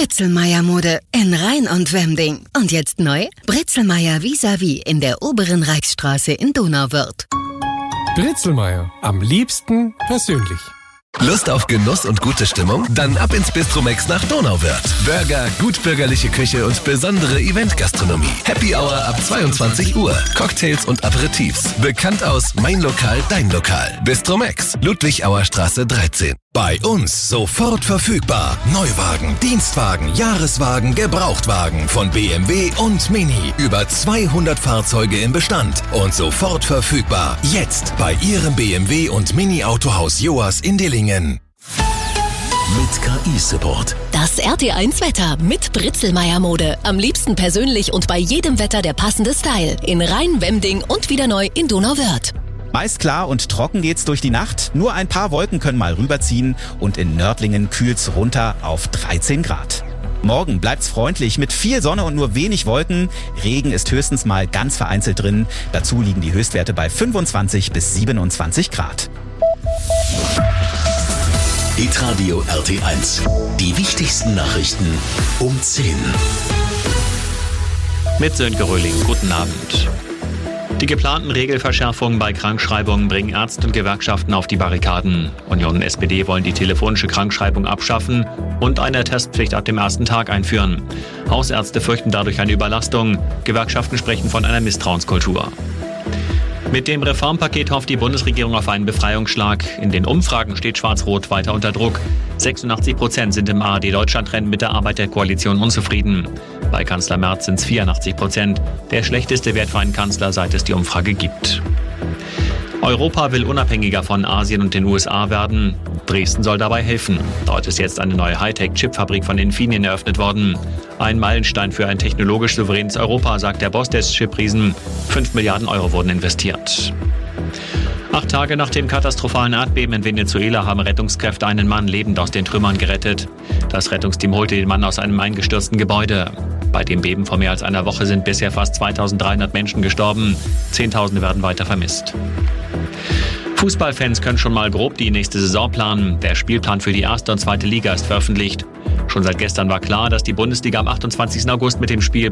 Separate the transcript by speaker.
Speaker 1: Britzelmeier-Mode in Rhein und Wemding. Und jetzt neu? Britzelmeier vis-à-vis in der oberen Reichsstraße in Donauwörth.
Speaker 2: Britzelmeier. Am liebsten persönlich.
Speaker 3: Lust auf Genuss und gute Stimmung? Dann ab ins Bistromex nach Donauwörth. Burger, gutbürgerliche Küche und besondere Eventgastronomie. Happy Hour ab 22 Uhr. Cocktails und Aperitifs. Bekannt aus Mein Lokal, Dein Lokal. Bistromex, Ludwigauerstraße 13. Bei uns sofort verfügbar. Neuwagen, Dienstwagen, Jahreswagen, Gebrauchtwagen von BMW und Mini. Über 200 Fahrzeuge im Bestand und sofort verfügbar. Jetzt bei Ihrem BMW und Mini Autohaus Joas in Dillingen.
Speaker 4: Mit KI-Support.
Speaker 5: Das RT1-Wetter mit Britzelmeier-Mode. Am liebsten persönlich und bei jedem Wetter der passende Style. In Rhein, Wemding und wieder neu in Donauwörth.
Speaker 6: Meist klar und trocken geht's durch die Nacht. Nur ein paar Wolken können mal rüberziehen und in Nördlingen kühlt's runter auf 13 Grad. Morgen bleibt's freundlich mit viel Sonne und nur wenig Wolken. Regen ist höchstens mal ganz vereinzelt drin. Dazu liegen die Höchstwerte bei 25 bis 27 Grad.
Speaker 4: Hitradio RT1. Die wichtigsten Nachrichten um 10.
Speaker 7: Mit Sönke Röhling, guten Abend. Die geplanten Regelverschärfungen bei Krankschreibungen bringen Ärzte und Gewerkschaften auf die Barrikaden. Union und SPD wollen die telefonische Krankschreibung abschaffen und eine Testpflicht ab dem ersten Tag einführen. Hausärzte fürchten dadurch eine Überlastung. Gewerkschaften sprechen von einer Misstrauenskultur. Mit dem Reformpaket hofft die Bundesregierung auf einen Befreiungsschlag. In den Umfragen steht Schwarz-Rot weiter unter Druck. 86% sind im ARD-Deutschland-Rennen mit der Arbeit der Koalition unzufrieden. Bei Kanzler Merz sind es 84%. Der schlechteste Wert für einen Kanzler, seit es die Umfrage gibt. Europa will unabhängiger von Asien und den USA werden. Dresden soll dabei helfen. Dort ist jetzt eine neue Hightech-Chipfabrik von Infineon eröffnet worden. Ein Meilenstein für ein technologisch souveränes Europa, sagt der Boss des Chipriesen. 5 Milliarden Euro wurden investiert. 8 Tage nach dem katastrophalen Erdbeben in Venezuela haben Rettungskräfte einen Mann lebend aus den Trümmern gerettet. Das Rettungsteam holte den Mann aus einem eingestürzten Gebäude. Bei dem Beben vor mehr als einer Woche sind bisher fast 2300 Menschen gestorben. Zehntausende werden weiter vermisst. Fußballfans können schon mal grob die nächste Saison planen. Der Spielplan für die erste und zweite Liga ist veröffentlicht. Schon seit gestern war klar, dass die Bundesliga am 28. August mit dem Spiel